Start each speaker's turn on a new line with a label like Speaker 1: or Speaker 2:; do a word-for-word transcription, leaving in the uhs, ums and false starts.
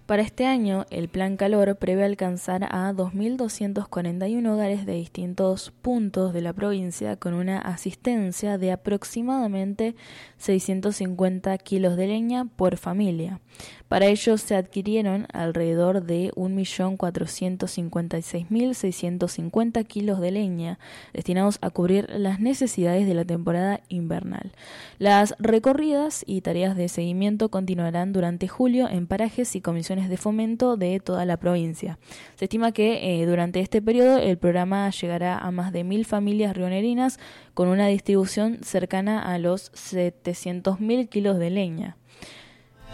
Speaker 1: Para este año, el Plan Calor prevé alcanzar a dos mil doscientos cuarenta y uno hogares de distintos puntos de la provincia con una asistencia de aproximadamente seiscientos cincuenta kilos de leña por familia. Para ello se adquirieron alrededor de un millón cuatrocientos cincuenta y seis mil seiscientos cincuenta kilos de leña destinados a cubrir las necesidades de la temporada invernal. Las recorridas y tareas de seguimiento continuarán durante julio en parajes y comisiones de fomento de toda la provincia. Se estima que eh, durante este periodo el programa llegará a más de mil familias rionerinas con una distribución cercana a los setecientos mil kilos de leña.